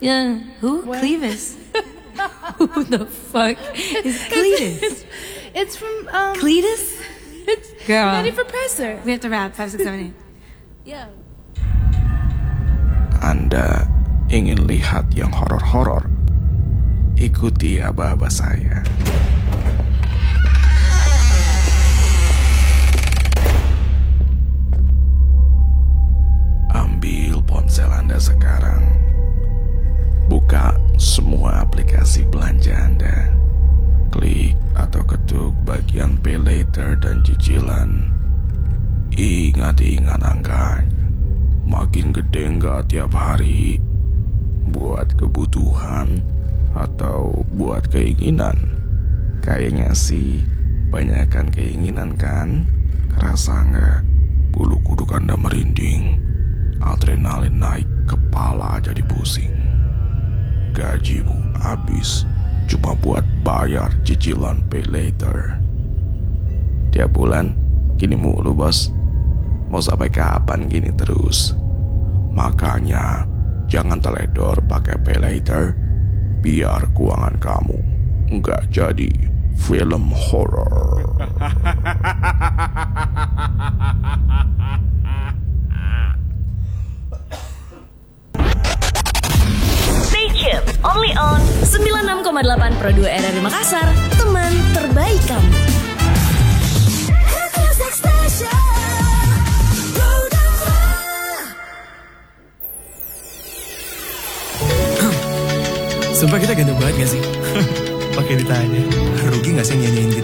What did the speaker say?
Yeah, who? What? Clevis. Who the fuck is Cletus? It's from Cletus? It's Girl. Nutty Professor. We have to rap 5, 6, 7, 8. Yeah. Anda ingin lihat yang horor-horor? Ikuti aba-aba saya. Ambil ponsel Anda sekarang. Buka semua aplikasi belanja Anda. Klik atau ketuk bagian pay later dan cicilan. Ingat angkanya. Makin gede nggak tiap hari? Buat kebutuhan atau buat keinginan? Kayaknya sih banyakan keinginan kan? Kerasa nggak bulu kuduk Anda merinding? Adrenalin naik, kepala jadi pusing. Gajimu habis cuma buat bayar cicilan pay later. Tiap bulan gini mulu bos. Mau sampai kapan gini terus? Makanya jangan teledor pakai pay later, biar keuangan kamu nggak jadi film horor. Stay tuned, only on 96,8 Pro 2 RRI Makassar, teman terbaik kamu. Sumpah kita ganteng banget gak sih? Pakai ditanya. Rugi gak sih nyanyiin kita?